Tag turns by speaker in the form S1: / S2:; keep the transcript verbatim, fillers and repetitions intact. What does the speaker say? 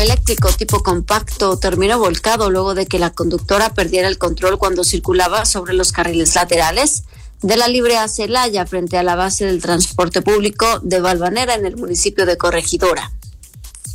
S1: eléctrico tipo compacto terminó volcado luego de que la conductora perdiera el control cuando circulaba sobre los carriles laterales de la Libre a Celaya frente a la base del transporte público de Valvanera en el municipio de Corregidora.